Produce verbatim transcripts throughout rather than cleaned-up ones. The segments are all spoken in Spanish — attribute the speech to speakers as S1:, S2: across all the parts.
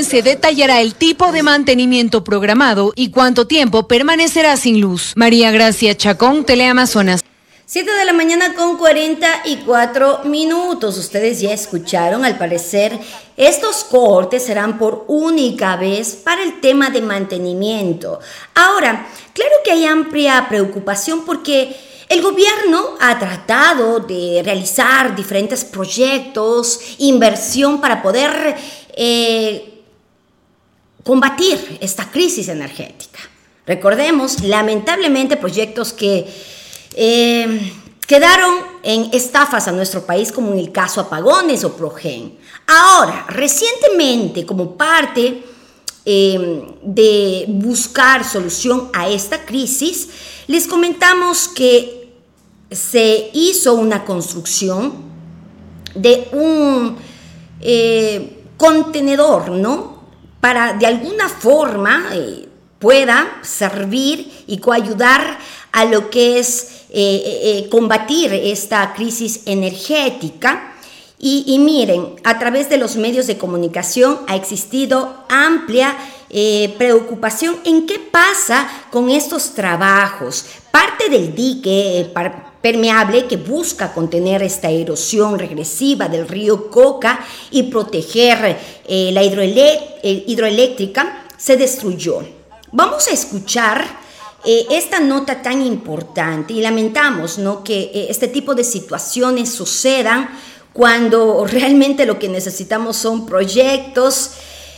S1: se detallará el tipo de mantenimiento programado y cuánto tiempo permanecerá sin luz. María Gracia Chacón, Teleamazonas.
S2: siete de la mañana con cuarenta y cuatro minutos. Ustedes ya escucharon, al parecer, estos cortes serán por única vez para el tema de mantenimiento. Ahora, claro que hay amplia preocupación porque el gobierno ha tratado de realizar diferentes proyectos, inversión para poder eh, combatir esta crisis energética. Recordemos, lamentablemente, proyectos que Eh, quedaron en estafas a nuestro país, como en el caso Apagones o Progen. Ahora, recientemente, como parte eh, de buscar solución a esta crisis, les comentamos que se hizo una construcción de un eh, contenedor, ¿no? Para de alguna forma eh, pueda servir y coayudar a lo que es Eh, eh, combatir esta crisis energética. Y, y miren, a través de los medios de comunicación ha existido amplia eh, preocupación en qué pasa con estos trabajos. Parte del dique eh, permeable que busca contener esta erosión regresiva del río Coca y proteger eh, la hidroelé- eh, hidroeléctrica se destruyó. Vamos a escuchar Eh, esta nota tan importante y lamentamos, ¿no?, que eh, este tipo de situaciones sucedan cuando realmente lo que necesitamos son proyectos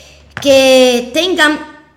S2: que tengan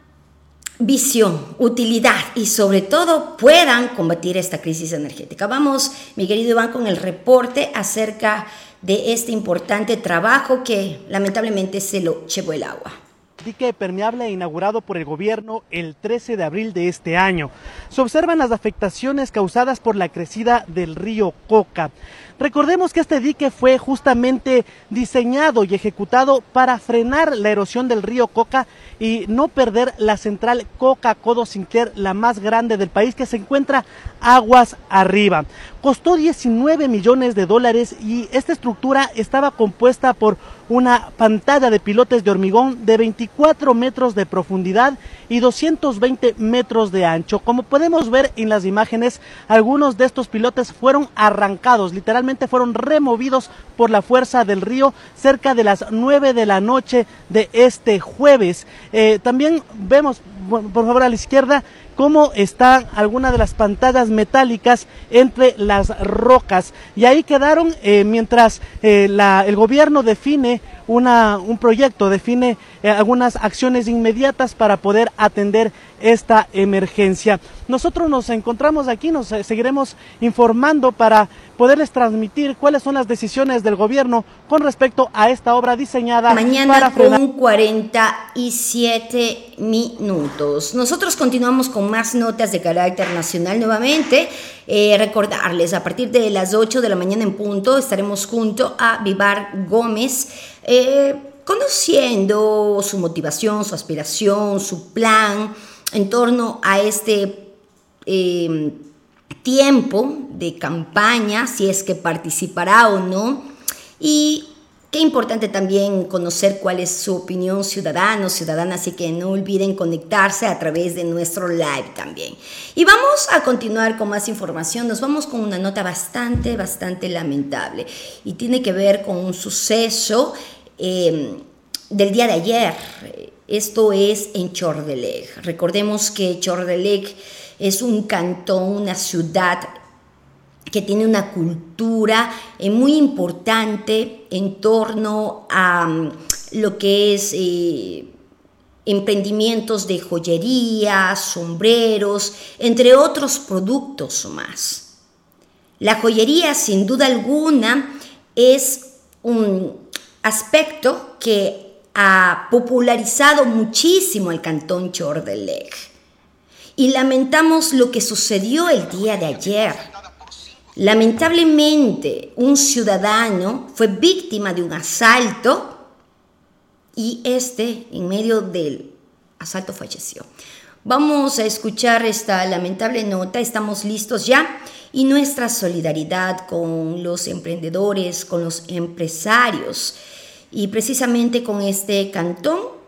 S2: visión, utilidad y sobre todo puedan combatir esta crisis energética. Vamos, mi querido Iván, con el reporte acerca de este importante trabajo que lamentablemente se lo llevó el agua.
S3: Dique permeable inaugurado por el gobierno el trece de abril de este año. Se observan las afectaciones causadas por la crecida del río Coca. Recordemos que este dique fue justamente diseñado y ejecutado para frenar la erosión del río Coca y no perder la central Coca-Codo Sinclair, la más grande del país, que se encuentra aguas arriba. Costó diecinueve millones de dólares y esta estructura estaba compuesta por una pantalla de pilotes de hormigón de veinticuatro metros de profundidad y doscientos veinte metros de ancho. Como podemos ver en las imágenes, algunos de estos pilotes fueron arrancados, literalmente fueron removidos por la fuerza del río cerca de las nueve de la noche de este jueves. Eh, también vemos, por favor, a la izquierda, cómo están algunas de las pantallas metálicas entre las rocas, y ahí quedaron eh, mientras eh, la, el gobierno define una, un proyecto, define eh, algunas acciones inmediatas para poder atender esta emergencia. Nosotros nos encontramos aquí, nos eh, seguiremos informando para poderles transmitir cuáles son las decisiones del gobierno con respecto a esta obra diseñada
S2: mañana
S3: para frenar.
S2: Con cuarenta y siete minutos. Nosotros continuamos con más notas de carácter nacional nuevamente. Eh, recordarles, a partir de las ocho de la mañana en punto estaremos junto a Vivar Gómez, eh, conociendo su motivación, su aspiración, su plan en torno a este eh, tiempo de campaña, si es que participará o no. Y qué importante también conocer cuál es su opinión ciudadano, ciudadana, así que no olviden conectarse a través de nuestro live también. Y vamos a continuar con más información. Nos vamos con una nota bastante, bastante lamentable y tiene que ver con un suceso eh, del día de ayer. Esto es en Chordelec. Recordemos que Chordelec es un cantón, una ciudad que tiene una cultura eh, muy importante en torno a um, lo que es eh, emprendimientos de joyería, sombreros, entre otros productos más. La joyería, sin duda alguna, es un aspecto que ha popularizado muchísimo el cantón Chordelec. Y lamentamos lo que sucedió el día de ayer. Lamentablemente, un ciudadano fue víctima de un asalto y este, en medio del asalto, falleció. Vamos a escuchar esta lamentable nota. Estamos listos ya y nuestra solidaridad con los emprendedores, con los empresarios y precisamente con este cantón